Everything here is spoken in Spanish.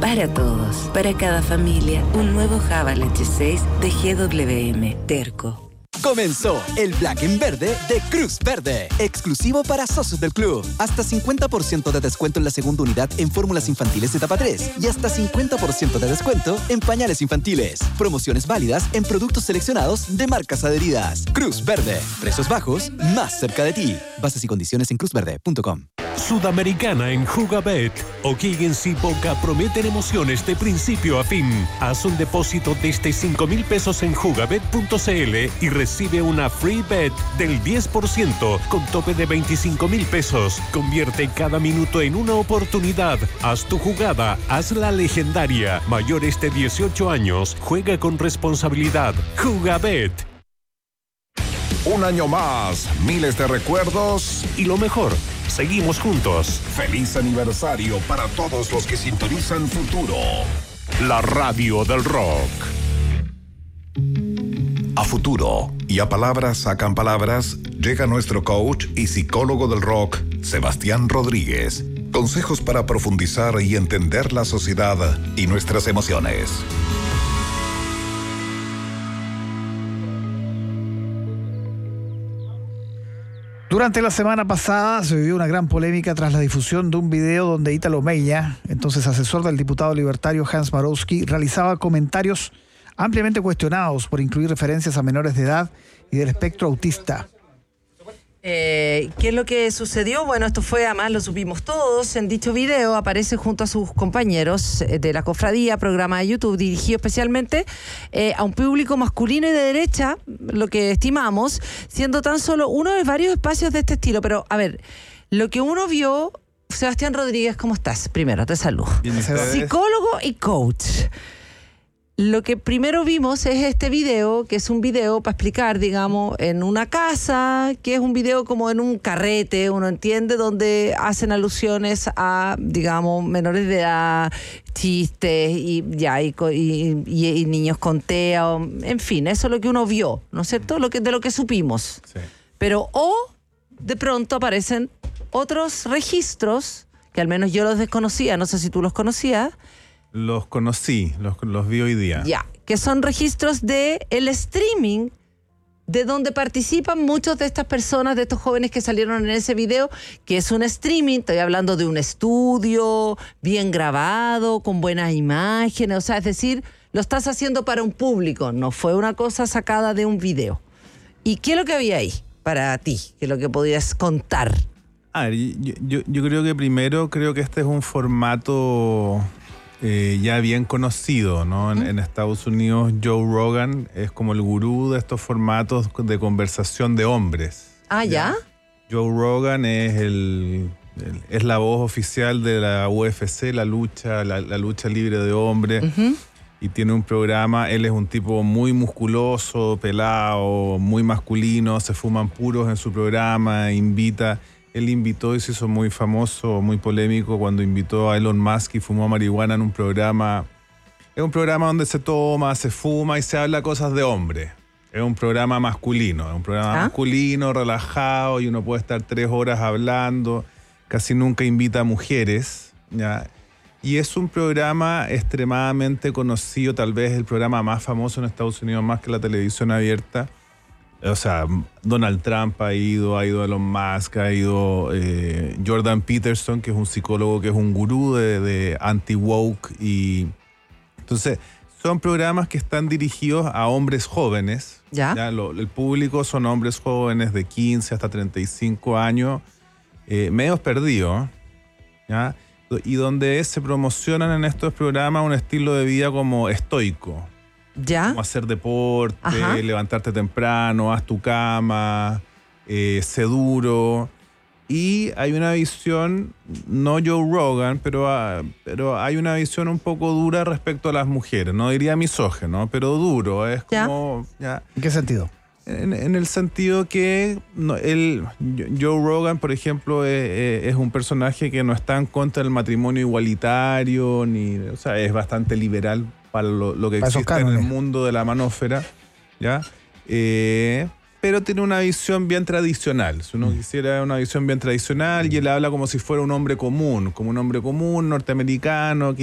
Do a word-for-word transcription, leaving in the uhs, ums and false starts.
Para todos, para cada familia, un nuevo Haval H seis de G W M Terco. Comenzó el Black en Verde de Cruz Verde, exclusivo para socios del club. Hasta cincuenta por ciento de descuento en la segunda unidad en fórmulas infantiles etapa tres y hasta cincuenta por ciento de descuento en pañales infantiles. Promociones válidas en productos seleccionados de marcas adheridas. Cruz Verde, precios bajos, más cerca de ti. Bases y condiciones en cruz verde punto com. Sudamericana en Jugabet. O'Higgins y Boca prometen emociones de principio a fin. Haz un depósito desde cinco mil pesos en jugabet punto c l y recibe una free bet del diez por ciento con tope de veinticinco mil pesos. Convierte cada minuto en una oportunidad. Haz tu jugada, haz la legendaria. Mayores de dieciocho años, juega con responsabilidad. Jugabet. Un año más, miles de recuerdos y lo mejor, seguimos juntos. Feliz aniversario para todos los que sintonizan Futuro, la radio del rock. A Futuro y a Palabras Sacan Palabras llega nuestro coach y psicólogo del rock, Sebastián Rodríguez. Consejos para profundizar y entender la sociedad y nuestras emociones. Durante la semana pasada se vivió una gran polémica tras la difusión de un video donde Ítalo Meña, entonces asesor del diputado libertario Hans Marowski, realizaba comentarios ampliamente cuestionados por incluir referencias a menores de edad y del espectro autista. Eh, ¿Qué es lo que sucedió? Bueno, esto fue, además lo supimos todos, en dicho video aparece junto a sus compañeros de la cofradía, programa de YouTube dirigido especialmente eh, a un público masculino y de derecha, lo que estimamos, siendo tan solo uno de varios espacios de este estilo. Pero, a ver, lo que uno vio, Sebastián Rodríguez, ¿cómo estás? Primero, te saludo. Psicólogo y coach. Lo que primero vimos es este video, que es un video para explicar, digamos, en una casa, que es un video como en un carrete, uno entiende, donde hacen alusiones a, digamos, menores de edad, chistes y ya y, y, y, y niños con T E A, en fin, eso es lo que uno vio, ¿no es cierto? Lo que, de lo que supimos. Sí. Pero o de pronto aparecen otros registros, que al menos yo los desconocía, no sé si tú los conocías. Los conocí, los, los vi hoy día. Ya, que son registros de el streaming de donde participan muchos de estas personas, de estos jóvenes que salieron en ese video, que es un streaming, estoy hablando de un estudio bien grabado, con buenas imágenes, o sea, es decir, lo estás haciendo para un público, no fue una cosa sacada de un video. ¿Y qué es lo que había ahí para ti? ¿Qué es lo que podías contar? A ver, yo, yo, yo creo que primero, creo que este es un formato... Eh, ya bien conocido, ¿no? En, en Estados Unidos, Joe Rogan es como el gurú de estos formatos de conversación de hombres. Ah, ¿ya? Joe Rogan es el, el es la voz oficial de la U F C, la lucha, la, la lucha libre de hombres. Uh-huh. Y tiene un programa, él es un tipo muy musculoso, pelado, muy masculino, se fuman puros en su programa, invita... Él invitó y se hizo muy famoso, muy polémico cuando invitó a Elon Musk y fumó marihuana en un programa. Es un programa donde se toma, se fuma y se habla cosas de hombre. Es un programa masculino, es un programa ¿Ah? masculino, relajado, y uno puede estar tres horas hablando. Casi nunca invita a mujeres, ¿ya? Y es un programa extremadamente conocido, tal vez el programa más famoso en Estados Unidos, más que la televisión abierta. O sea, Donald Trump ha ido, ha ido Elon Musk, ha ido eh, Jordan Peterson, que es un psicólogo, que es un gurú de, de anti-woke. Y entonces, son programas que están dirigidos a hombres jóvenes. ¿Ya? ¿Ya? Lo, el público son hombres jóvenes de quince hasta treinta y cinco años, eh, medios perdidos, ¿ya? Y donde se promocionan en estos programas un estilo de vida como estoico. ¿Ya? Como hacer deporte, Ajá. levantarte temprano, haz tu cama, eh, sé duro. Y hay una visión, no Joe Rogan, pero, uh, pero hay una visión un poco dura respecto a las mujeres. No diría misógino, pero duro. Es como... ¿Ya? ¿En qué sentido? En, en el sentido que no, él, Joe Rogan, por ejemplo, es, es un personaje que no está en contra del matrimonio igualitario, ni, o sea, es bastante liberal para lo, lo que existe en el mundo de la manósfera, ¿ya? Eh, pero tiene una visión bien tradicional. Si uno mm. quisiera una visión bien tradicional, y él habla como si fuera un hombre común, como un hombre común norteamericano, que